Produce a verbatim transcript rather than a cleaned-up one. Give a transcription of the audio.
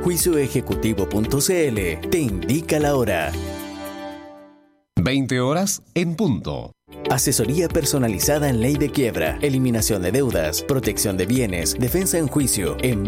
juicio ejecutivo punto c l te indica la hora. veinte horas en punto. Asesoría personalizada en ley de quiebra, eliminación de deudas, protección de bienes, defensa en juicio, en